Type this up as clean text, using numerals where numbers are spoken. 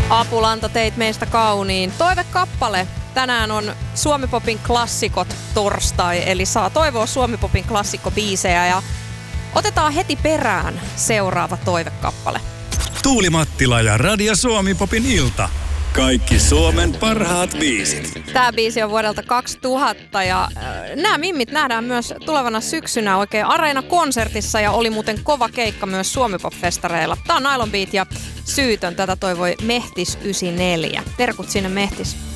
Apulanta teit meistä kauniin. Toivekappale. Tänään on Suomi-popin klassikot torstai, eli saa toivoa Suomi-popin klassikkobiisejä ja otetaan heti perään seuraava toivekappale. Tuuli Mattila ja Radio Suomi-popin ilta. Kaikki Suomen parhaat biisit. Tämä biisi on vuodelta 2000 ja nämä mimmit nähdään myös tulevana syksynä oikein Areena-konsertissa ja oli muuten kova keikka myös Suomi-pop-festareilla. Tämä on Nylon Beat ja Syytön. Tätä toivoi Mehtis 94. Terkut sinne Mehtis.